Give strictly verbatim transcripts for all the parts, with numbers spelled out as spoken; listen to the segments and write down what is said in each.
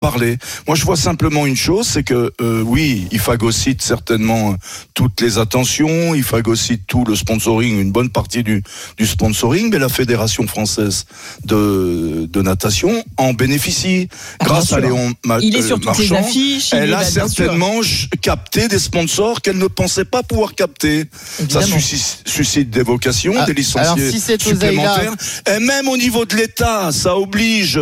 parler. Moi, je vois simplement une chose, c'est que euh, oui, il phagocyte certainement toutes les attentions, il phagocyte tout le sponsoring, une bonne partie du, du sponsoring, mais la Fédération française de, de natation en bénéficie. Ah, Grâce à Léon Ma- il est sur toutes Marchand, les affiches, elle il a est là, certainement capté des sponsors qu'elle ne pensait pas pouvoir capter. Évidemment. Ça suscite, suscite des vocations, Ah, des licenciés alors, si cette supplémentaires. Et même au niveau de l'État, ça oblige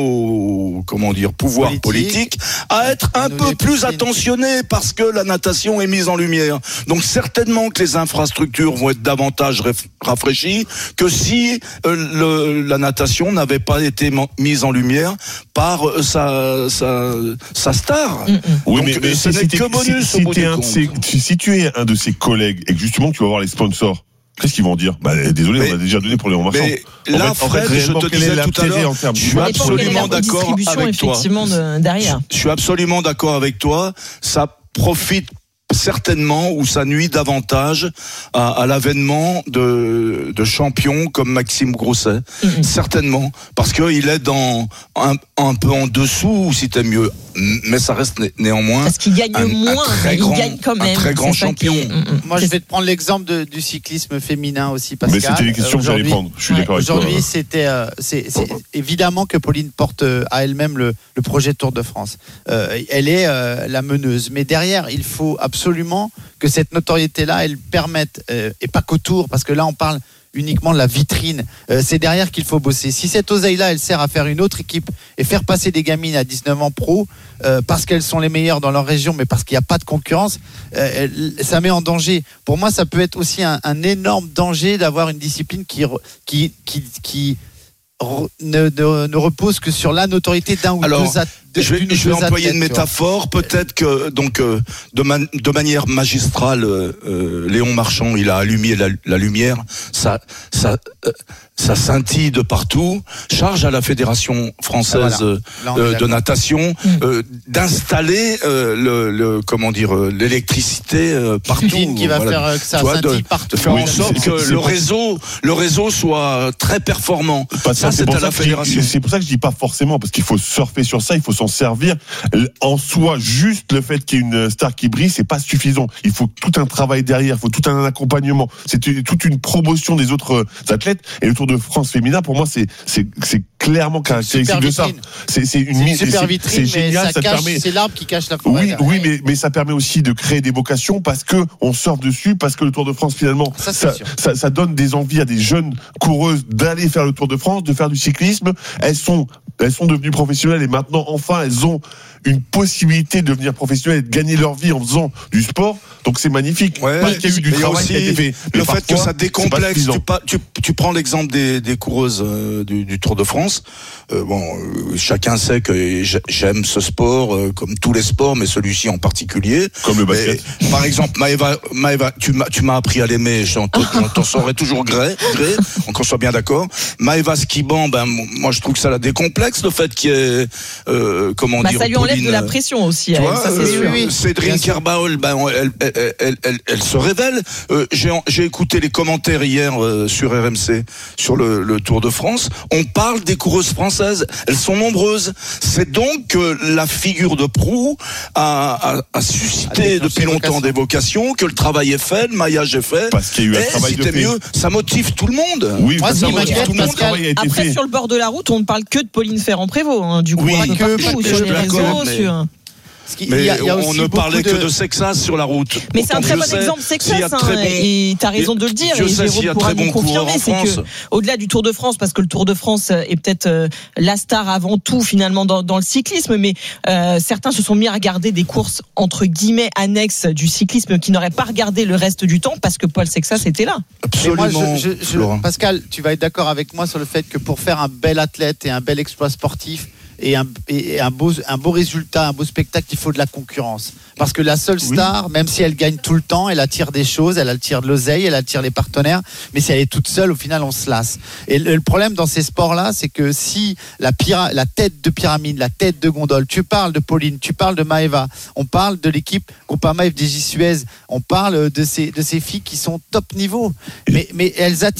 nos, comment dire, pouvoirs Politique. politiques à être un Nous peu les plus piscines. attentionnés parce que la natation est mise en lumière. Donc certainement que les infrastructures vont être davantage raf- rafraîchies que si euh, le, la natation n'avait pas été man- mise en lumière par euh, sa, sa, sa star. Mm-mm. Oui, Donc, mais, mais ce si, n'est si t'es- que bonus si- au si bout t'es du un de compte. ses- si, si tu es un de ses collègues et que justement tu vas voir les sponsors, qu'est-ce qu'ils vont dire? Bah, désolé, Mais- on a déjà donné pour Léon Marchand. Mais En là, fait- en fait, Fred, je réellement, te quel disais est tout à l'intérêt l'heure, en termes je de- suis Ça dépend quelle est absolument la d'accord redistribution, avec toi. effectivement, de- derrière. Je suis absolument d'accord avec toi. Ça profite certainement ou ça nuit davantage à, à l'avènement de, de champions comme Maxime Grousset. Mm-hmm. Certainement. Parce qu'il est dans un, un peu en dessous, si t'es mieux. Mais ça reste né, néanmoins Parce qu'il gagne un, moins, un très mais grand, il gagne quand même. un très grand C'est ça champion. qui est- Mm-mm. Moi, je vais te prendre l'exemple de, du cyclisme féminin aussi, Pascal. Mais c'était les questions que j'allais Aujourd'hui- prendre. Je suis ouais, d'accord avec toi. Aujourd'hui, c'était, euh, c'est, c'est évidemment que Pauline porte euh, à elle-même le, le projet Tour de France. Euh, elle est euh, la meneuse, mais derrière, il faut absolument que cette notoriété-là, elle permette, euh, et pas qu'au Tour, parce que là, on parle uniquement de la vitrine. Euh, c'est derrière qu'il faut bosser. Si cette oseille-là, elle sert à faire une autre équipe et faire passer des gamines à dix-neuf ans pro, euh, parce qu'elles sont les meilleures dans leur région, mais parce qu'il n'y a pas de concurrence, euh, elle- ça met en danger. Pour moi, ça peut être aussi un, un énorme danger d'avoir une discipline qui, re- qui, qui, qui re- ne, ne, ne repose que sur la notoriété d'un ou Alors, deux athlètes. Je vais, je vais employer une métaphore. Peut-être que donc euh, de, man- de manière magistrale, euh, euh, Léon Marchand, il a allumé la, la lumière. Ça, ça, euh, ça scintille de partout. Charge à la Fédération française Ah, voilà. Là, on est euh, de d'accord. natation euh, d'installer euh, le, le comment dire euh, l'électricité euh, partout. Une qui va Voilà. faire euh, que ça Tu vois, de, scintille partout. de faire Oui, en sorte c'est- que c'est- le c'est- réseau, le réseau soit très performant. Pas Ça, c'est c'est pour à ça la que je dis- Fédération. C'est pour ça que je dis pas forcément, parce qu'il faut surfer sur ça, il faut s'en servir. En soi, juste le fait qu'il y ait une star qui brille, c'est pas suffisant. Il faut tout un travail derrière, il faut tout un accompagnement. C'est une- toute une promotion des autres athlètes. Et le Tour de France féminin, pour moi, c'est c'est c'est clairement caractéristique super de ça. vitrine. C'est c'est une C'est une mise- super c'est- vitrine, c'est mais génial, ça ça cache, permet. c'est l'arbre qui cache la forêt. Oui, derrière. oui, mais, mais ça permet aussi de créer des vocations parce que on sort dessus, parce que le Tour de France finalement, Ça, c'est ça, sûr. ça, ça donne des envies à des jeunes coureuses d'aller faire le Tour de France, de faire du cyclisme. Elles sont, elles sont devenues professionnelles et maintenant enfin elles ont une possibilité de devenir professionnelles et de gagner leur vie en faisant du sport. Donc c'est magnifique. Ouais, Parce qu'il y a eu du mais il y a travail aussi qui a été fait. Mais le fait que parfois, ça c'est pas décomplexe. suffisant. Tu, pa- tu, tu prends l'exemple des, des coureuses euh, du, du Tour de France. Euh, bon, euh, chacun sait que j'ai- j'aime ce sport, euh, comme tous les sports, mais celui-ci en particulier. Comme le basket. Mais, par exemple, Maëva, Maëva, tu m'as, tu m'as appris à l'aimer. J'en t'en t'en saurais toujours gré, gré, qu'on soit bien d'accord. Maëva Skiban, ben moi je trouve que ça la décomplexe le fait qu'il y ait, euh, comment Bah, dire, ça lui enlève Pauline, de la pression aussi, tu elle, vois, ça c'est euh, sûr. oui, oui. Bien Cédric sûr. Kerbaol, ben, elle, elle, elle, elle, elle se révèle. Euh, j'ai, j'ai écouté les commentaires hier euh, sur R M C sur le, le Tour de France. On parle des coureuses françaises. Elles sont nombreuses. C'est donc que la figure de proue a, a, a suscité A depuis déclenché longtemps vocation. des vocations, que le travail est fait, le maillage est fait. Parce qu'il y a eu un Et travail si de t'es fait. mieux, ça motive tout le monde. Oui, Moi, parce ce que qui m'inquiète, tout le Pascal, travail a été Après, fait. sur le bord de la route, on ne parle que de Pauline Ferrand-Prévôt, hein, du coup, Oui, pas de que- partout, je sur suis les d'accord, réseaux, mais- sur... Parce qu'il Mais y a- il y a on aussi ne beaucoup parlait de- que de Sexas sur la route. Mais c'est un Pourtant, très Dieu bon sait exemple, s'il y a Sexas, très hein, bon- et t'as raison de le dire, Dieu et sait s'il y Jérôme a pourra très nous bons coureurs confirmer, en c'est que France. au-delà du Tour de France, parce que le Tour de France est peut-être euh, la star avant tout finalement dans, dans le cyclisme, mais euh, certains se sont mis à regarder des courses entre guillemets annexes du cyclisme qui n'auraient pas regardé le reste du temps parce que Paul Sexas était là. Mais moi, Absolument, je- je- je- Laurent. Pascal, tu vas être d'accord avec moi sur le fait que pour faire un bel athlète et un bel exploit sportif et un, et un, beau, un beau résultat, un beau spectacle, il faut de la concurrence. Parce que la seule star, même si elle gagne tout le temps, elle attire des choses, elle attire de l'oseille, elle attire les partenaires, mais si elle est toute seule, au final, on se lasse. Et le, le problème dans ces sports-là, c'est que si la, pyra- la tête de pyramide, la tête de gondole, tu parles de Pauline, tu parles de Maëva, on parle de l'équipe Groupama F D J Suez, on parle de ces, de ces filles qui sont top niveau, mais, mais elles attirent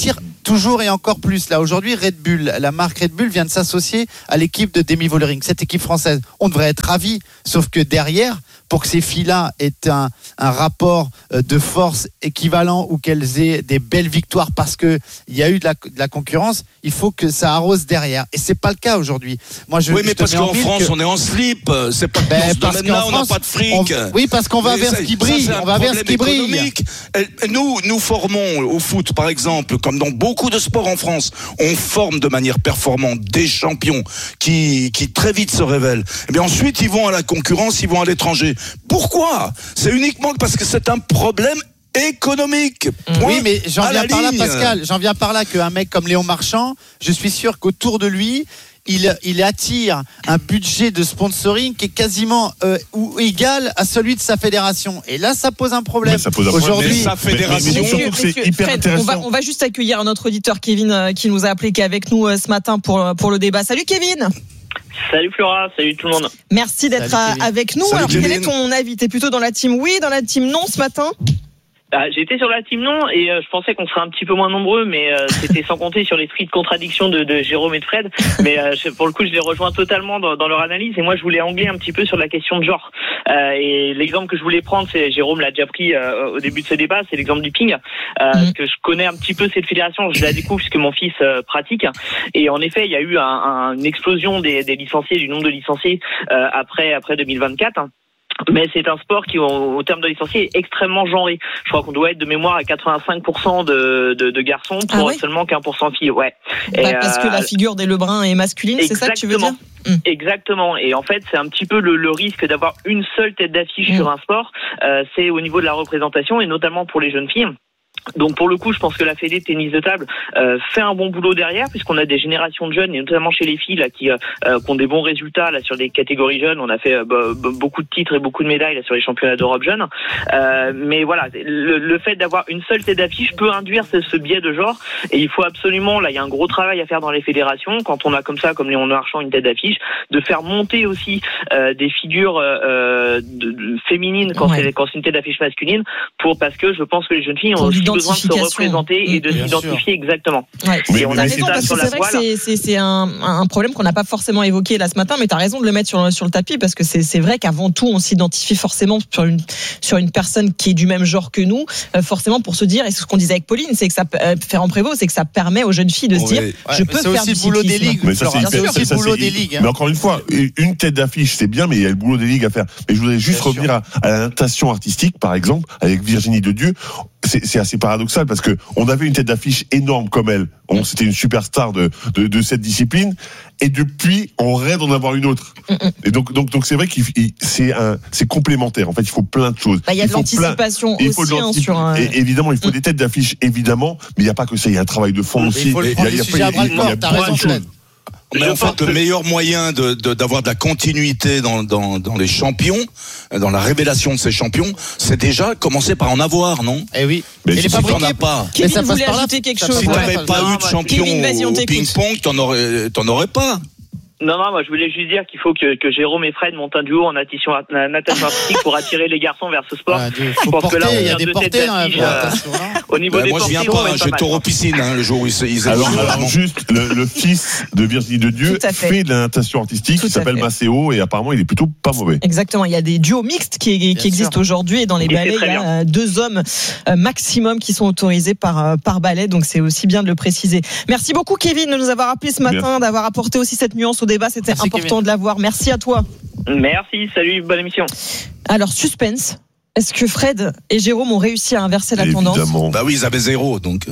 toujours et encore plus. Là, aujourd'hui, Red Bull, la marque Red Bull vient de s'associer à l'équipe de Demi Vollering, cette équipe française. On devrait être ravis, sauf que derrière, pour que ces filles-là aient un, un rapport de force équivalent ou qu'elles aient des belles victoires parce qu'il y a eu de la, de la concurrence, il faut que ça arrose derrière. Et c'est pas le cas aujourd'hui. Moi, je, oui, mais je parce qu'en France, que... on est en slip. C'est pas que ben, dans ce domaine-là, on n'a pas de fric. On... Oui, parce qu'on va mais vers ça, ce qui brille. Ça, on va vers ce qui brille. Nous, nous formons au foot, par exemple, comme dans beaucoup de sports en France, on forme de manière performante des champions qui, qui très vite se révèlent. Et bien ensuite, ils vont à la concurrence, ils vont à l'étranger. Pourquoi ? C'est uniquement parce que c'est un problème économique. Point. Oui, mais j'en viens par ligne. là, Pascal. J'en viens par là qu'un mec comme Léon Marchand, je suis sûr qu'autour de lui, il, il attire un budget de sponsoring qui est quasiment euh, ou égal à celui de sa fédération. Et là, ça pose un problème. Ça pose un aujourd'hui, problème. Sa fédération, mais, mais, mais Messieurs, c'est hyper Fred, intéressant. On va, on va juste accueillir notre auditeur Kevin euh, qui nous a appelé, qui est avec nous euh, ce matin pour, pour le débat. Salut Kevin. Salut Flora, salut tout le monde. Merci d'être Salut, avec nous. Salut, Alors, Kevin. quel est ton avis ? T'es plutôt dans la team oui, dans la team non ce matin ? Ah, j'étais sur la team non et euh, je pensais qu'on serait un petit peu moins nombreux, mais euh, c'était sans compter sur l'esprit de contradiction de, de Jérôme et de Fred. Mais euh, je, pour le coup, je les rejoins totalement dans, dans leur analyse. Et moi, je voulais angler un petit peu sur la question de genre. Euh, et l'exemple que je voulais prendre, c'est Jérôme l'a déjà pris euh, au début de ce débat, c'est l'exemple du ping, euh, mmh. parce que je connais un petit peu cette fédération. Je la découvre puisque mon fils euh, pratique. Et en effet, il y a eu un, un, une explosion des, des licenciés, du nombre de licenciés euh, après après deux mille vingt-quatre. Hein. Mais c'est un sport qui, au terme de licenciés, est extrêmement genré. Je crois qu'on doit être de mémoire à quatre-vingt-cinq pour cent de, de, de garçons pour ah oui seulement quinze pour cent de filles. Ouais. Bah, et parce euh, que la figure des Lebrun est masculine, c'est ça que tu veux dire ? Exactement. Et en fait, c'est un petit peu le, le risque d'avoir une seule tête d'affiche mmh. sur un sport. Euh, c'est au niveau de la représentation et notamment pour les jeunes filles. Donc pour le coup, je pense que la Fédé de tennis de table euh, fait un bon boulot derrière, puisqu'on a des générations de jeunes, et notamment chez les filles là, qui, euh, qui ont des bons résultats là sur des catégories jeunes. On a fait euh, b- b- beaucoup de titres et beaucoup de médailles là, sur les championnats d'Europe jeunes. Euh, mais voilà, le, le fait d'avoir une seule tête d'affiche peut induire ce, ce biais de genre, et il faut absolument, là, il y a un gros travail à faire dans les fédérations. Quand on a comme ça, comme Léon Marchand, une tête d'affiche, de faire monter aussi euh, des figures euh, de, de, féminines quand, ouais. c'est, quand c'est une tête d'affiche masculine, pour parce que je pense que les jeunes filles ont aussi besoin de se représenter et de Bien s'identifier sûr. Exactement. Ouais. Et mais, on mais a raison, parce que c'est vrai que c'est, c'est, c'est un, un problème qu'on n'a pas forcément évoqué là ce matin, mais tu as raison de le mettre sur, sur le tapis, parce que c'est, c'est vrai qu'avant tout, on s'identifie forcément sur une, sur une personne qui est du même genre que nous, euh, forcément pour se dire, et c'est ce qu'on disait avec Pauline, c'est que ça, euh, Ferrand Prévost, c'est que ça permet aux jeunes filles de se dire, ouais, je peux faire du cyclisme. C'est aussi le boulot des ligues. Mais ça, c'est, hyper, c'est, ça, boulot c'est, des ligues. Hein. Mais encore une fois, une tête d'affiche, c'est bien, mais il y a le boulot des ligues à faire. Mais je voudrais juste Bien revenir à, à la natation artistique, par exemple, avec Virginie Dedieu. C'est, c'est assez paradoxal parce que on avait une tête d'affiche énorme comme elle. On, c'était une superstar de, de, de cette discipline. Et depuis, on rêve d'en avoir une autre. Et donc, donc, donc c'est vrai qu'il c'est un, c'est complémentaire. En fait, il faut plein de choses. Bah, il y a il de l'anticipation plein, aussi hein, sur un... Et évidemment, il faut des têtes d'affiche, évidemment, mais il n'y a pas que ça. Il y a un travail de fond aussi. Il faut le prendre des sujets à bras le corps. T'as raison, Fred. Mais en fait, le meilleur moyen de, de, d'avoir de la continuité dans, dans, dans les champions, dans la révélation de ces champions, c'est déjà commencer par en avoir, non ? Eh oui. Mais si tu n'en as pas. Kevin mais ça voulait ajouter quelque chose. Si tu n'avais pas eu de champion Kevin, au ping-pong, tu n'en aurais, t'en aurais pas. Non, non, moi je voulais juste dire qu'il faut que, que Jérôme et Fred montent un duo en natation, natation artistique pour attirer les garçons vers ce sport. Ah, je pense que là, il y a des portées dans la natation. Au niveau bah, des moi portées, je viens pas, hein, j'ai taureau piscine hein, le jour où ils ils alors, alors juste le, le fils de Virginie Dedieu fait. fait de la natation artistique Tout qui s'appelle Maceo et apparemment il est plutôt pas mauvais. Exactement, il y a des duos mixtes qui, qui existent aujourd'hui et dans les et ballets il y a bien. deux hommes maximum qui sont autorisés par, par ballet, donc c'est aussi bien de le préciser. Merci beaucoup Kevin de nous avoir appelé ce matin, Merci. d'avoir apporté aussi cette nuance au débat, c'était Merci, important Kevin. de l'avoir. Merci à toi. Merci, salut, bonne émission. Alors suspense. Est-ce que Fred et Jérôme ont réussi à inverser la Évidemment. tendance ? Bah oui, ils avaient zéro, donc.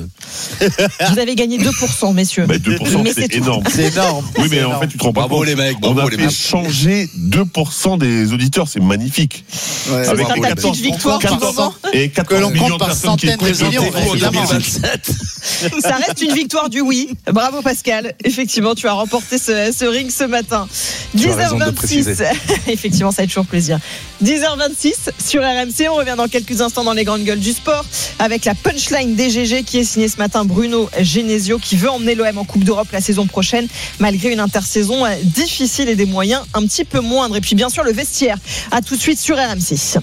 Vous avez gagné deux pour cent, messieurs. Bah deux pour cent, mais c'est, c'est énorme. C'est énorme. Oui, mais c'est en énorme. fait, tu te rends pas bravo compte. les mecs, on bravo a les fait mecs. changer deux pour cent des auditeurs, c'est magnifique. Ouais, ça sera ta petite victoire du moment. Et quatorze millions de personnes qui écoutent en deux mille vingt-sept. Ça reste une victoire du oui. Bravo Pascal. Effectivement, tu as remporté ce, ce ring ce matin. dix heures vingt-six. Effectivement, ça fait toujours plaisir. dix heures vingt-six sur R M C. On revient dans quelques instants dans les grandes gueules du sport avec la punchline des G G qui est signée ce matin Bruno Genesio qui veut emmener l'O M en Coupe d'Europe la saison prochaine malgré une intersaison difficile et des moyens un petit peu moindres. Et puis bien sûr le vestiaire. À tout de suite sur R M C.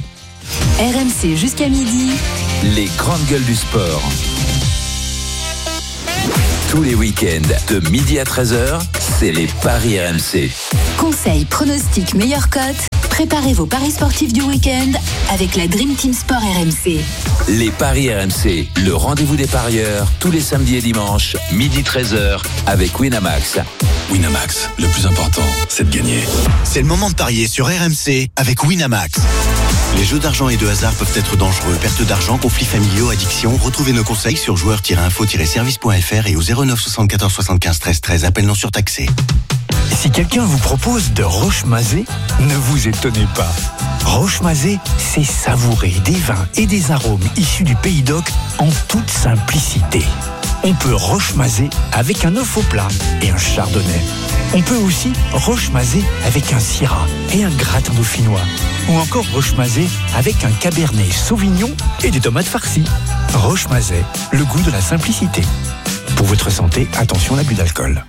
R M C jusqu'à midi. Les grandes gueules du sport. Tous les week-ends, de midi à treize heures, c'est les Paris R M C. Conseils, pronostics, meilleures cotes. Préparez vos paris sportifs du week-end avec la Dream Team Sport R M C. Les Paris R M C, le rendez-vous des parieurs, tous les samedis et dimanches, midi treize heures, avec Winamax. Winamax, le plus important, c'est de gagner. C'est le moment de parier sur R M C avec Winamax. Les jeux d'argent et de hasard peuvent être dangereux. Perte d'argent, conflits familiaux, addiction. Retrouvez nos conseils sur joueurs tiret info tiret service point f r et au zéro neuf soixante-quatorze soixante-quinze treize treize. Appel non surtaxé. Si quelqu'un vous propose de Roche-Mazet, ne vous étonnez pas. Roche-Mazet, c'est savourer des vins et des arômes issus du Pays d'Oc en toute simplicité. On peut Roche-Mazet avec un œuf au plat et un chardonnay. On peut aussi Roche-Mazet avec un syrah et un gratin dauphinois. Ou encore Roche-Mazet avec un cabernet sauvignon et des tomates farcies. Roche-Mazet, le goût de la simplicité. Pour votre santé, attention à l'abus d'alcool.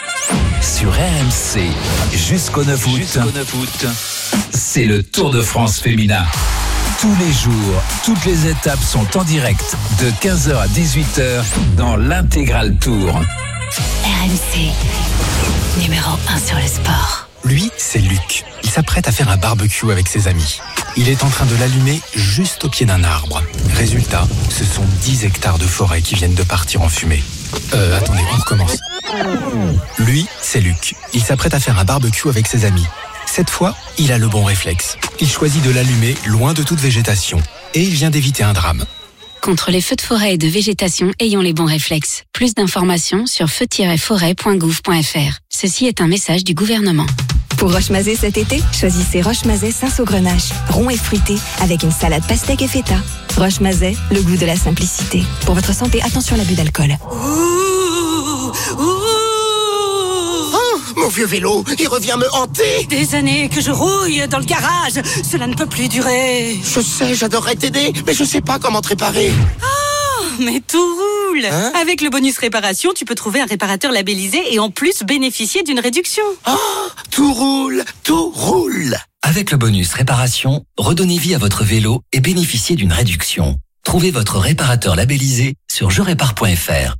Sur R M C, jusqu'au neuf août, jusqu'au neuf août, c'est le Tour de France féminin. Tous les jours, toutes les étapes sont en direct de quinze heures à dix-huit heures dans l'intégral Tour. R M C, numéro un sur le sport. Lui, c'est Luc. Il s'apprête à faire un barbecue avec ses amis. Il est en train de l'allumer juste au pied d'un arbre. Résultat, ce sont dix hectares de forêt qui viennent de partir en fumée. Euh, attendez, on recommence. Lui, c'est Luc. Il s'apprête à faire un barbecue avec ses amis. Cette fois, il a le bon réflexe. Il choisit de l'allumer loin de toute végétation. Et il vient d'éviter un drame. Contre les feux de forêt et de végétation, ayons les bons réflexes. Plus d'informations sur feu tiret forêt point gouv point f r. Ceci est un message du gouvernement. Pour Roche-Mazet cet été, choisissez Roche-Mazet Saint-Saugrenache, rond et fruité, avec une salade pastèque et feta. Roche-Mazet, le goût de la simplicité. Pour votre santé, attention à l'abus d'alcool. Ouh, ouh. Oh, mon vieux vélo, il revient me hanter. Des années que je rouille dans le garage, cela ne peut plus durer. Je sais, j'adorerais t'aider, mais je sais pas comment te réparer. Oh, mais tout roule. Hein? Avec le bonus réparation, tu peux trouver un réparateur labellisé et en plus bénéficier d'une réduction. Oh, tout roule, tout roule. Avec le bonus réparation, redonnez vie à votre vélo et bénéficiez d'une réduction. Trouvez votre réparateur labellisé sur je répare point f r.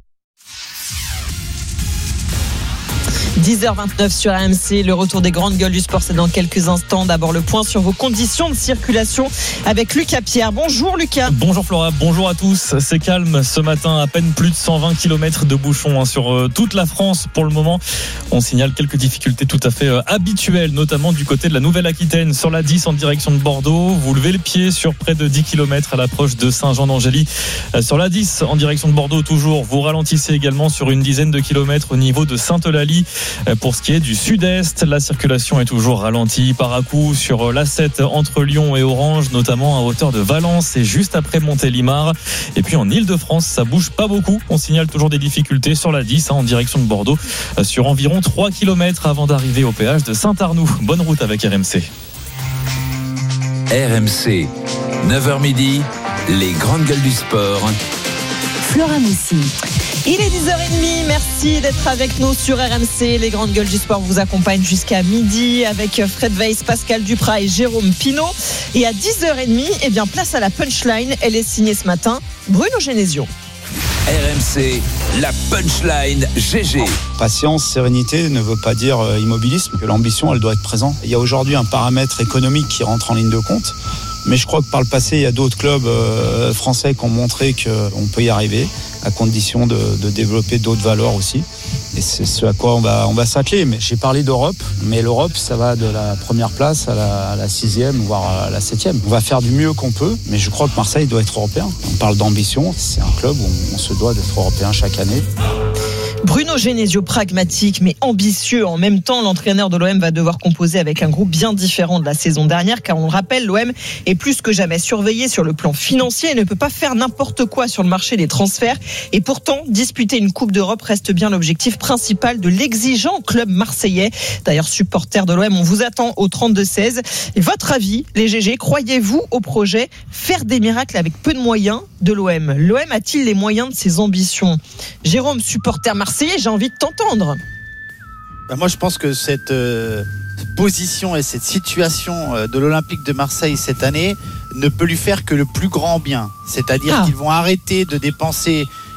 dix heures vingt-neuf sur R M C, le retour des grandes gueules du sport, c'est dans quelques instants. D'abord le point sur vos conditions de circulation avec Lucas Pierre. Bonjour Lucas. Bonjour Flora, bonjour à tous. C'est calme ce matin, à peine plus de cent vingt kilomètres de bouchons hein, sur euh, toute la France pour le moment. On signale quelques difficultés tout à fait euh, habituelles, notamment du côté de la Nouvelle-Aquitaine sur la dix en direction de Bordeaux. Vous levez le pied sur près de dix kilomètres à l'approche de Saint-Jean-d'Angély. Euh, sur la dix en direction de Bordeaux toujours, vous ralentissez également sur une dizaine de kilomètres au niveau de Sainte-Eulalie. Pour ce qui est du sud-est, la circulation est toujours ralentie par à-coups sur l'A sept entre Lyon et Orange, notamment à hauteur de Valence et juste après Montélimar. Et puis en Ile-de-France, ça bouge pas beaucoup. On signale toujours des difficultés sur la dix hein, en direction de Bordeaux, sur environ trois kilomètres avant d'arriver au péage de Saint-Arnoux. Bonne route avec R M C. R M C, neuf heures midi, les grandes gueules du sport. Flora Moussi. Il est dix heures trente, merci d'être avec nous sur R M C. Les grandes gueules du sport vous accompagnent jusqu'à midi avec Fred Weiss, Pascal Duprat et Jérôme Pinault. Et à dix heures trente, eh bien, place à la punchline. Elle est signée ce matin, Bruno Genesio. R M C, la punchline G G. Patience, sérénité ne veut pas dire immobilisme, que l'ambition, elle doit être présente. Il y a aujourd'hui un paramètre économique qui rentre en ligne de compte. Mais je crois que par le passé, il y a d'autres clubs euh, français qui ont montré qu'on peut y arriver, à condition de, de développer d'autres valeurs aussi. Et c'est ce à quoi on va, on va s'atteler. Mais j'ai parlé d'Europe, mais l'Europe, ça va de la première place à la, à la sixième, voire à la septième. On va faire du mieux qu'on peut, mais je crois que Marseille doit être européen. On parle d'ambition, c'est un club où on, on se doit d'être européen chaque année. Bruno Genesio, pragmatique mais ambitieux en même temps. L'entraîneur de l'O M va devoir composer avec un groupe bien différent de la saison dernière, car on le rappelle, l'O M est plus que jamais surveillé sur le plan financier et ne peut pas faire n'importe quoi sur le marché des transferts. Et pourtant, disputer une Coupe d'Europe reste bien l'objectif principal de l'exigeant club marseillais. D'ailleurs, supporters de l'O M, on vous attend au trente-deux seize. Et votre avis, les G G, croyez-vous au projet faire des miracles avec peu de moyens de l'O M? L'O M a-t-il les moyens de ses ambitions? Jérôme, supporter marseillais, j'ai envie de t'entendre. Ben moi, je pense que cette euh, position et cette situation euh, de l'Olympique de Marseille cette année ne peut lui faire que le plus grand bien. C'est-à-dire ah. qu'ils vont arrêter de dépenser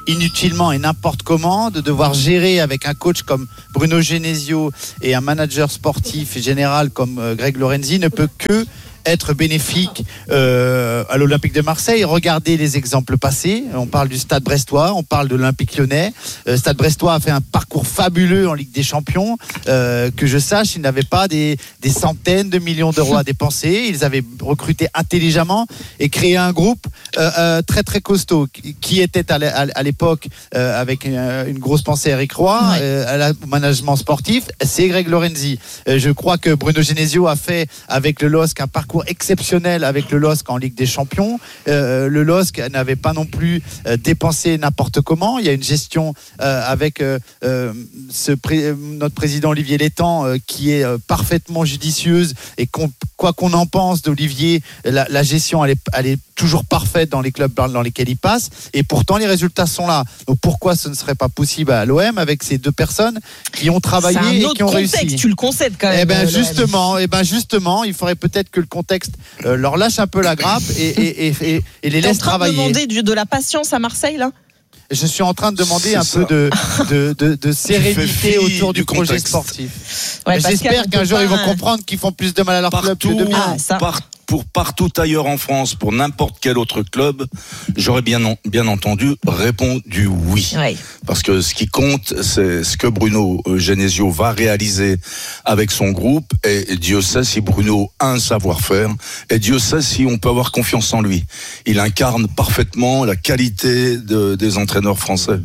inutilement et n'importe comment, de devoir gérer avec un coach comme Bruno Genesio et un manager sportif et général comme euh, Greg Lorenzi ne peut que être bénéfique euh, à l'Olympique de Marseille. Regardez les exemples passés. On parle du Stade Brestois, on parle de l'Olympique Lyonnais. Euh, Stade Brestois a fait un parcours fabuleux en Ligue des Champions. Euh, que je sache, ils n'avaient pas des, des centaines de millions d'euros à dépenser. Ils avaient recruté intelligemment et créé un groupe euh, euh, très très costaud qui était à l'époque euh, avec une, une grosse pensée Eric Roy, ouais. euh, au management sportif. C'est Greg Lorenzi. Euh, je crois que Bruno Genesio a fait avec le L O S C un parcours exceptionnel avec le L O S C en Ligue des Champions. Euh, le L O S C n'avait pas non plus euh, dépensé n'importe comment. Il y a une gestion euh, avec euh, euh, ce pré- notre président Olivier Létang euh, qui est euh, parfaitement judicieuse et qu'on, quoi qu'on en pense d'Olivier, la, la gestion elle est, elle est toujours parfaite dans les clubs dans lesquels il passe et pourtant les résultats sont là. Donc pourquoi ce ne serait pas possible à l'O M avec ces deux personnes qui ont travaillé et qui ont contexte, réussi. Tu le concèdes quand même. Eh ben justement, eh ben justement, il faudrait peut-être que le contexte euh, leur lâche un peu la grappe et, et, et, et, et les laisse travailler. Tu es en train de demander de la patience à Marseille là ? Je suis en train de demander c'est un ça. peu de, de, de, de sérénité autour du, du projet sportif. Ouais, j'espère qu'un jour pas... ils vont comprendre qu'ils font plus de mal à leur partout, club que de bien. Ah, ça. Par, pour partout ailleurs en France, pour n'importe quel autre club, j'aurais bien, bien entendu répondu oui. Ouais. Parce que ce qui compte, c'est ce que Bruno Genesio va réaliser avec son groupe. Et Dieu sait si Bruno a un savoir-faire. Et Dieu sait si on peut avoir confiance en lui. Il incarne parfaitement la qualité de, des entraîneurs français.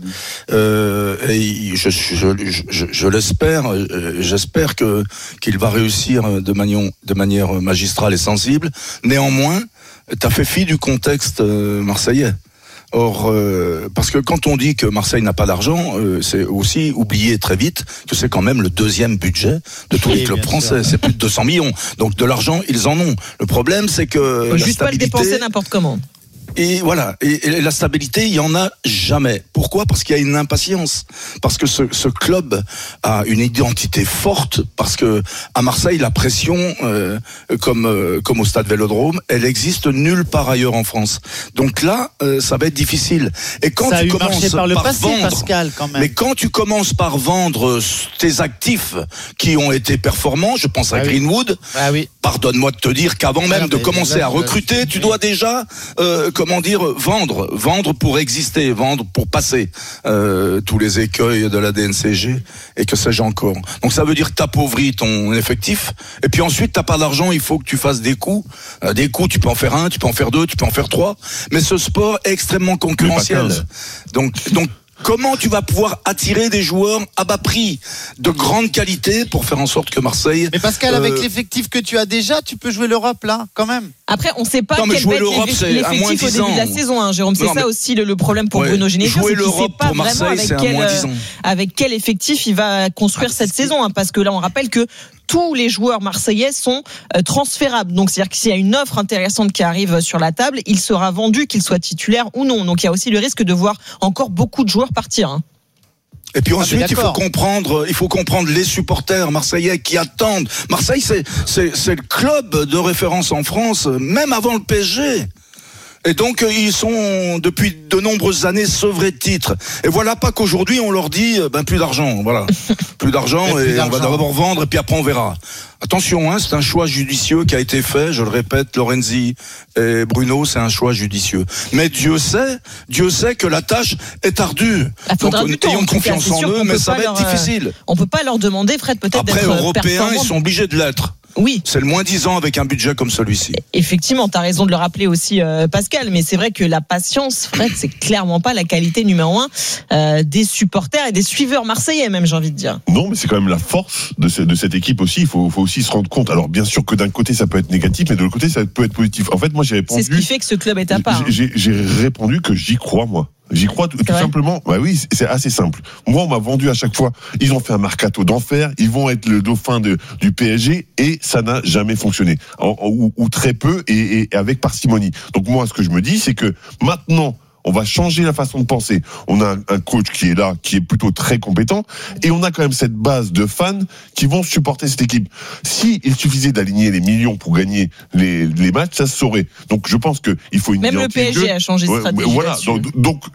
Euh, et je, je, je, je l'espère. J'espère que qu'il va réussir de manière, de manière magistrale et sensible. Néanmoins, tu as fait fi du contexte euh, marseillais. Or, euh, parce que quand on dit que Marseille n'a pas d'argent, euh, c'est aussi oublier très vite que c'est quand même le deuxième budget de tous oui, les clubs français. Sûr. C'est plus de deux cents millions. Donc de l'argent, ils en ont. Le problème, c'est que faut la juste stabilité... pas le dépenser n'importe comment. Et voilà, et, et la stabilité, il y en a jamais. Pourquoi ? Parce qu'il y a une impatience. Parce que ce, ce club a une identité forte. Parce que à Marseille, la pression, euh, comme euh, comme au Stade Vélodrome, elle existe nulle part ailleurs en France. Donc là, euh, ça va être difficile. Et quand ça tu a eu commences par, le par passé, vendre, Pascal, quand même. mais quand tu commences par vendre tes actifs qui ont été performants, je pense à ah Greenwood. Oui. Ah oui. Pardonne-moi de te dire qu'avant même ah, de commencer à recruter, tu dois déjà euh, comment dire, vendre, vendre pour exister, vendre pour passer euh, tous les écueils de la D N C G et que sais-je encore. Donc ça veut dire que t'appauvris ton effectif et puis ensuite t'as pas d'argent, il faut que tu fasses des coups. Euh, des coups, tu peux en faire un, tu peux en faire deux, tu peux en faire trois. Mais ce sport est extrêmement concurrentiel. Donc, donc comment tu vas pouvoir attirer des joueurs à bas prix de grande qualité pour faire en sorte que Marseille... Mais Pascal, euh... avec l'effectif que tu as déjà, tu peux jouer l'Europe là, quand même. Après, on ne sait pas non, quel va être l'effectif au début de la saison, hein, Jérôme. C'est non, ça aussi le, le problème pour ouais, Bruno Genesio. Jouer c'est qu'il l'Europe sait pas pour Marseille, vraiment avec quel, avec quel effectif il va construire ah, cette saison. Hein, parce que là, on rappelle que tous les joueurs marseillais sont euh, transférables. Donc, c'est-à-dire que s'il y a une offre intéressante qui arrive sur la table, il sera vendu, qu'il soit titulaire ou non. Donc, il y a aussi le risque de voir encore beaucoup de joueurs partir. Hein. Et puis ensuite, ah, il faut comprendre, il faut comprendre les supporters marseillais qui attendent. Marseille, c'est, c'est, c'est le club de référence en France, même avant le P S G. Et donc, ils sont, depuis de nombreuses années, sevrés de titres. Et voilà pas qu'aujourd'hui, on leur dit, ben, plus d'argent, voilà. Plus d'argent, et, plus et d'argent. On va d'abord vendre, et puis après, on verra. Attention, hein, c'est un choix judicieux qui a été fait, je le répète, Lorenzi et Bruno, c'est un choix judicieux. Mais Dieu sait, Dieu sait que la tâche est ardue. Ah, donc, ayons confiance en eux, mais ça va leur, être difficile. On peut pas leur demander, Fred, peut-être après, d'être Européens, performants. Ils sont obligés de l'être. Oui. C'est le moins dix ans avec un budget comme celui-ci. Effectivement, tu as raison de le rappeler aussi, euh, Pascal, mais c'est vrai que la patience, Fred, c'est clairement pas la qualité numéro un euh, des supporters et des suiveurs marseillais, même, j'ai envie de dire. Non, mais c'est quand même la force de, ce, de cette équipe aussi. Il faut, faut aussi se rendre compte. Alors, bien sûr que d'un côté, ça peut être négatif, mais de l'autre côté, ça peut être positif. En fait, moi, j'ai répondu. C'est ce qui fait que ce club est à part. J'ai, j'ai répondu que j'y crois, moi. J'y crois tout, tout simplement. Bah oui, c'est assez simple. Moi, on m'a vendu à chaque fois. Ils ont fait un mercato d'enfer. Ils vont être le dauphin de, du P S G et ça n'a jamais fonctionné, en, en, ou, ou très peu et, et avec parcimonie. Donc moi, ce que je me dis, c'est que maintenant, on va changer la façon de penser. On a un coach qui est là, qui est plutôt très compétent, et on a quand même cette base de fans qui vont supporter cette équipe. Si il suffisait d'aligner les millions pour gagner les, les matchs, ça se saurait. Donc je pense que il faut une même le P S G a changé de stratégie. Voilà. Donc, donc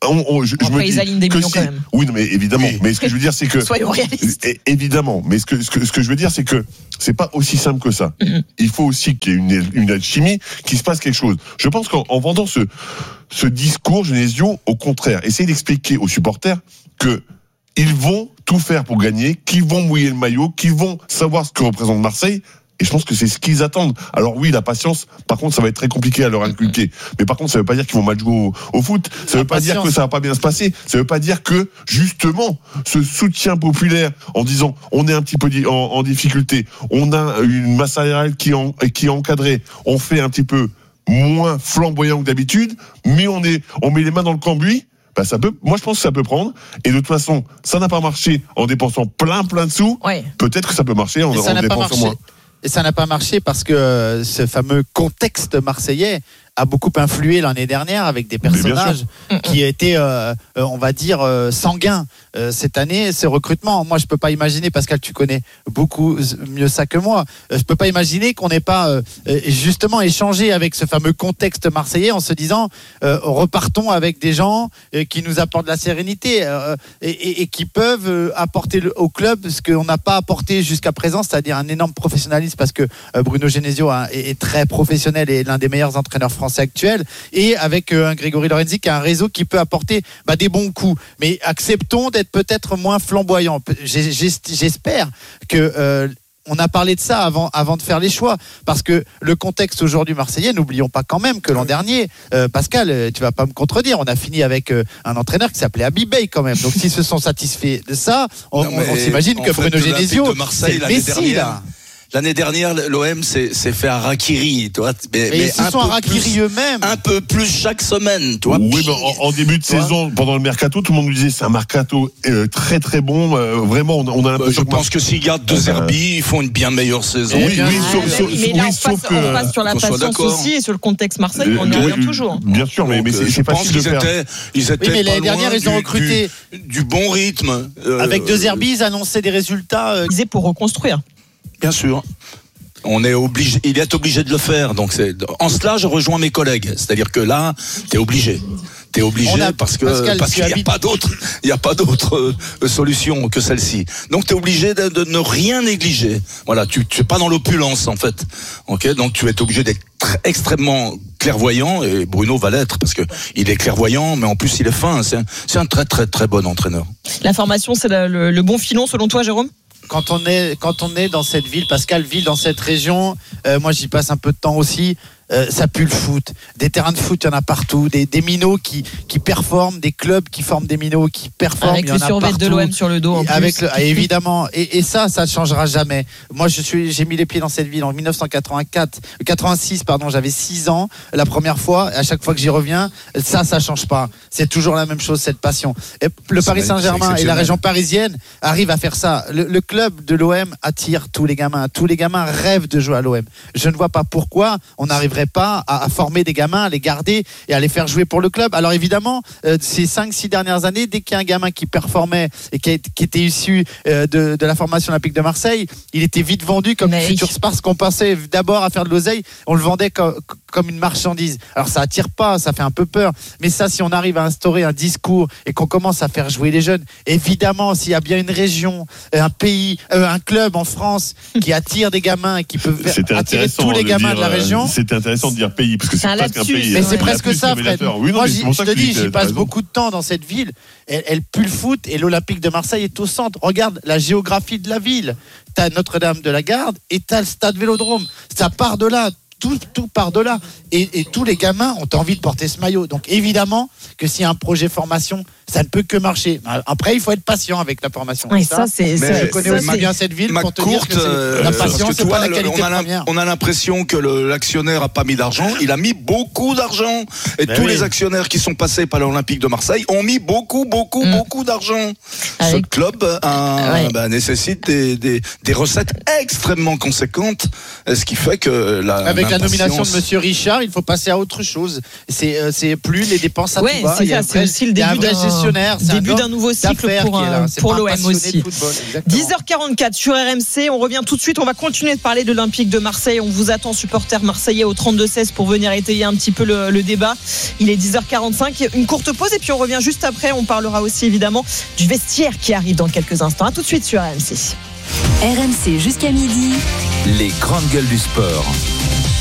on, on, je, bon, je après, me dis ils alignent des que millions si, quand même. Oui, non, mais évidemment. Oui. Mais ce que je veux dire, c'est que soyons réalistes. Évidemment, mais ce que ce que, ce que je veux dire, c'est que c'est pas aussi simple que ça. Mm-hmm. Il faut aussi qu'il y ait une, une alchimie, qu'il se passe quelque chose. Je pense qu'en en vendant ce ce discours, Genesio, au contraire, essaye d'expliquer aux supporters que ils vont tout faire pour gagner, qu'ils vont mouiller le maillot, qu'ils vont savoir ce que représente Marseille. Et je pense que c'est ce qu'ils attendent. Alors oui, la patience, par contre, ça va être très compliqué à leur inculquer. Mais par contre, ça veut pas dire qu'ils vont mal jouer au, au foot. Ça veut pas dire que ça va pas bien se passer. Ça veut pas dire que, justement, ce soutien populaire en disant on est un petit peu en, en difficulté, on a une masse salariale qui, en, qui est encadrée, on fait un petit peu moins flamboyant que d'habitude, mais on est, on met les mains dans le cambouis. Ben ça peut, moi je pense que ça peut prendre. Et de toute façon, ça n'a pas marché en dépensant plein plein de sous. Ouais. Peut-être que ça peut marcher en, en dépensant moins. Et ça n'a pas marché parce que ce fameux contexte marseillais a beaucoup influé l'année dernière avec des personnages qui étaient, euh, on va dire, euh, sanguins. Euh, cette année, ces recrutements, moi je peux pas imaginer, Pascal, tu connais beaucoup mieux ça que moi, euh, je peux pas imaginer qu'on n'ait pas euh, justement échangé avec ce fameux contexte marseillais en se disant euh, repartons avec des gens euh, qui nous apportent de la sérénité euh, et, et, et qui peuvent euh, apporter le, au club ce qu'on n'a pas apporté jusqu'à présent, c'est-à-dire un énorme professionnalisme, parce que euh, Bruno Genesio hein, est, est très professionnel et l'un des meilleurs entraîneurs français actuels, et avec euh, un Grégory Lorenzi qui a un réseau qui peut apporter bah, des bons coups, mais acceptons d'être peut-être moins flamboyant. J'espère que euh, on a parlé de ça avant, avant de faire les choix, parce que le contexte aujourd'hui marseillais, n'oublions pas quand même que l'an dernier, euh, Pascal, tu vas pas me contredire, on a fini avec euh, un entraîneur qui s'appelait Habib Bey quand même. Donc s'ils se sont satisfaits de ça, on, on, on s'imagine que Bruno Genesio, c'est le Messi là. L'année dernière, l'O M s'est, s'est fait harakiri, tu vois. Mais, mais, mais ils se sont harakiri eux-mêmes. Un peu plus chaque semaine, tu vois. Oui, mais en, en début de saison, pendant le mercato, tout le monde nous disait c'est un mercato euh, très très bon. Euh, vraiment, on, on a l'impression. Bah, je pense que s'ils gardent deux Zerbi, ils font une bien meilleure saison. Oui, oui, ah, sauf, mais, sauf, mais là, oui, on, sauf passe, que, on passe sur la patience aussi et sur le contexte Marseille, euh, on y revient toujours. Bien sûr, mais, Donc, mais c'est, c'est facile de faire. Étaient, ils étaient oui, mais l'année dernière, ils ont recruté du, du bon rythme. Euh, Avec deux Zerbi, ils annonçaient des résultats. Euh... Ils pour reconstruire. Bien sûr. On est obligé, il est obligé de le faire. Donc c'est, en cela, je rejoins mes collègues. C'est-à-dire que là, t'es obligé. T'es obligé a, parce que Pascal, parce qu'il n'y a pas d'autre, il y a pas d'autre euh, solution que celle-ci. Donc t'es obligé de, de ne rien négliger. Voilà, tu tu es pas dans l'opulence en fait. Ok, donc tu es obligé d'être très, extrêmement clairvoyant, et Bruno va l'être parce que il est clairvoyant, mais en plus il est fin. C'est un, c'est un très très très bon entraîneur. La formation, c'est le, le, le bon filon selon toi, Jérôme? Quand on est quand on est dans cette ville, Pascal, ville dans cette région, euh, moi j'y passe un peu de temps aussi. Euh, ça pue le foot. Des terrains de foot, il y en a partout. Des, des minots qui, qui performent, des clubs qui forment des minots qui performent. Avec il y en le survêt de l'O M sur le dos. En avec plus. Le, évidemment. Et, et ça, ça ne changera jamais. Moi, je suis, j'ai mis les pieds dans cette ville en dix-neuf cent quatre-vingt-quatre, quatre-vingt-six, pardon. J'avais six ans la première fois. Et à chaque fois que j'y reviens, ça, ça change pas. C'est toujours la même chose, cette passion. Et le Paris Saint-Germain et la région parisienne arrivent à faire ça. Le, le club de l'O M attire tous les gamins. Tous les gamins rêvent de jouer à l'O M. Je ne vois pas pourquoi on n'arriverait pas à, à former des gamins, à les garder et à les faire jouer pour le club. Alors évidemment, euh, ces cinq six dernières années, dès qu'il y a un gamin qui performait et qui, a, qui était issu euh, de, de la formation olympique de Marseille, il était vite vendu comme Mais futur star, qu'on pensait d'abord à faire de l'oseille, on le vendait comme, comme une marchandise. Alors ça attire pas, ça fait un peu peur, mais ça, si on arrive à instaurer un discours et qu'on commence à faire jouer les jeunes, évidemment, s'il y a bien une région, un pays, euh, un club en France qui attire des gamins et qui peut faire, attirer tous les gamins dire, de la région. C'était intéressant de dire pays, parce que c'est, c'est presque un pays. Mais c'est presque ça, Fred. Oui, non, moi, je te dis, j'y passe raison. beaucoup de temps dans cette ville. Elle, elle pue le foot et l'Olympique de Marseille est au centre. Regarde la géographie de la ville. T'as Notre-Dame de la Garde et t'as le stade Vélodrome. Ça part de là. Tout, tout part de là. Et, et tous les gamins ont envie de porter ce maillot. Donc évidemment que s'il y a un projet formation, ça ne peut que marcher. Après, il faut être patient avec la formation. Oui, ça, ça c'est. Mais je connais aussi bien cette ville pour te dire que c'est, la patience, c'est pas la qualité on a, première. On a l'impression que le, l'actionnaire a pas mis d'argent. Il a mis beaucoup d'argent. Et ben tous oui. les actionnaires qui sont passés par l'Olympique de Marseille ont mis beaucoup, beaucoup, mmh. beaucoup d'argent. Avec... Ce club a, ouais. bah, nécessite des, des, des recettes extrêmement conséquentes, ce qui fait que la avec la nomination de Monsieur Richard, il faut passer à autre chose. C'est, euh, c'est plus les dépenses à ouais, tout va. C'est, ça, c'est aussi le début d'un, gestionnaire, c'est début un d'un nouveau cycle pour, là, pour l'O M passionné aussi. de football, dix heures quarante-quatre sur R M C, on revient tout de suite, on va continuer de parler de l'Olympique de Marseille. On vous attend, supporters marseillais au trente-deux seize, pour venir étayer un petit peu le, le débat. Il est dix heures quarante-cinq, une courte pause et puis on revient juste après. On parlera aussi évidemment du vestiaire qui arrive dans quelques instants. A tout de suite sur R M C. R M C jusqu'à midi. Les grandes gueules du sport.